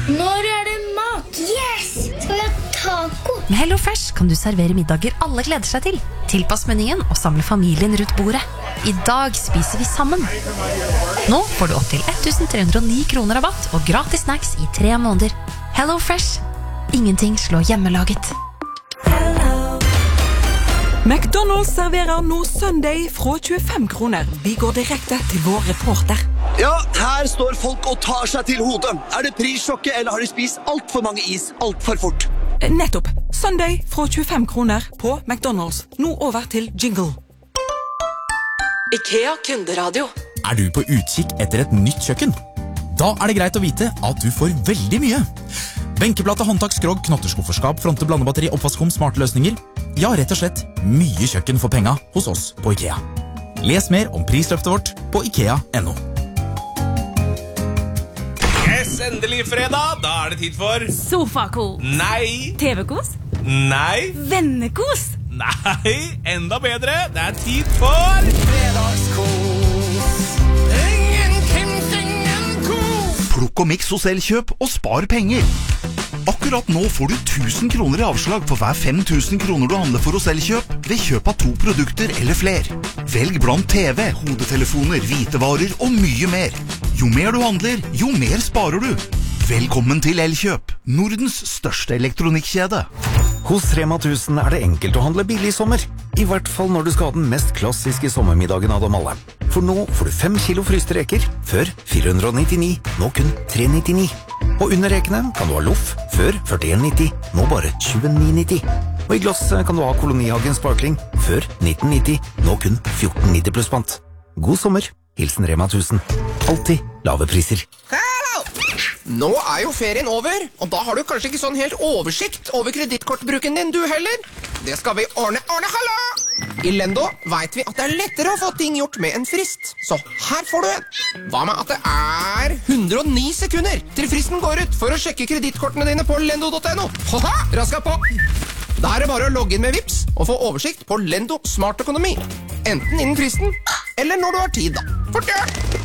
Når det mat? Yes! Skal vi ha taco? Med Hello Fresh kan du servere middager alle gleder seg til. Tilpass menyen og samle familien rundt bordet. I dag spiser vi sammen. Nå får du opp til 1309 kroner rabatt og gratis snacks i 3 måneder. Hello Fresh. Ingenting slår hjemmelaget. McDonald's serverer nå Sunday fra 25 kroner. Vi går direkte til vår reporter. Ja, her står folk og tar seg til hodet. Det prissjokket, eller har de spist alt for mange is alt for fort? Nettopp. Sunday fra 25 kroner på McDonald's. Nå over til jingle. IKEA kunderadio. Du på utkikk etter et nytt kjøkken? Da det greit å vite at du får veldig mye. Benkeplate, håndtak, skrog, knotterskufferskap, fronte, blandebatteri, oppvaskom, smarte løsninger. Ja, rett og slett mye kjøkken for penga hos oss på IKEA. Les mer om prisløftet vårt på IKEA.no. Yes, endelig fredag. Da det tid for Sofakos. Nei. TV-kos. Nei. Vennekos. Nei, enda bedre. Det tid for fredagskos. Plukk og miks hos Elkjøp og spar penger. Akkurat nå får du 1000 kroner i avslag for hver 5000 kroner du handler for hos Elkjøp ved kjøp av 2 produkter eller fler. Velg blant TV, hodetelefoner, hvitevarer og mye mer. Jo mer du handler, jo mer sparer du. Velkommen til Elkjøp, Nordens største elektronikkjede. Hos Rema 1000 det enkelt å handle billig i sommer. I hvert fall når du skal ha den mest klassiske sommermiddagen av dem alle. For nå får du 5 kilo fryste reker, før 499, nå kun 399. Og under rekene kan du ha loff, før 41,90, nå bare 29,90. Og i glass kan du ha Kolonihagen Sparkling, før 1990, nå kun 14,90 pluss pant. God sommer, hilsen Rema 1000. Alltid lave priser. Nå jo ferien over, og da har du kanskje ikke sånn helt oversikt over kredittkortbruken din du heller. Det skal vi ordne. Hallo! I Lendo vet vi at det lettere å få ting gjort med en frist. Så her får du en. Hva med at det 109 sekunder til fristen går ut for å sjekke kredittkortene dine på lendo.no? Haha, raska på! Da det bare å logge inn med Vips og få oversikt på Lendo Smart Økonomi. Enten innen fristen, eller når du har tid da. Fort gjør!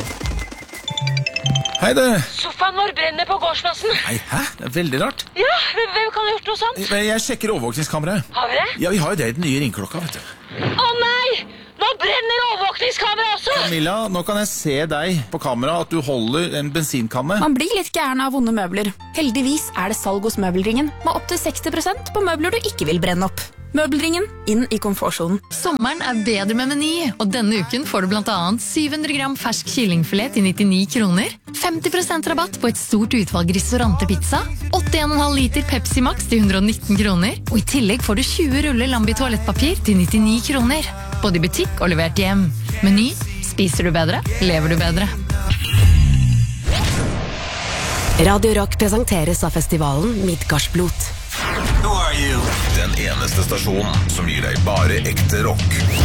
Hei det. Sofaen vår brenner på gårdsplassen. Nei, hæ? Det veldig rart. Ja, hvem kan ha gjort noe sånt? Jeg sjekker overvåkningskameraet. Har vi det? Ja, vi har jo det i den nye ringklokka, vet du. Å nei! Nå brenner overvåkningskameraet også! Camilla, nå kan jeg se deg på kamera at du holder en bensinkanne. Man blir litt gæren av vonde møbler. Heldigvis det salg hos Møbelringen, med opp til 60% på møbler du ikke vil brenne opp. Møbelringen, inn i komfortsonen. Sommeren bedre med Meny, og denne uken får du blant annet 700 gram fersk kyllingfilet til 99 kroner, 50% rabatt på et stort utvalg ristorantepizza, 81,5 liter Pepsi Max til 119 kroner, og i tillegg får du 20 ruller Lambi toalettpapir til 99 kroner, både i butikk og levert hjem. Meny, spiser du bedre, lever du bedre. Radio Rock presenteres av festivalen Midgardsblot. Den eneste stasjonen som gir deg bare ekte rock.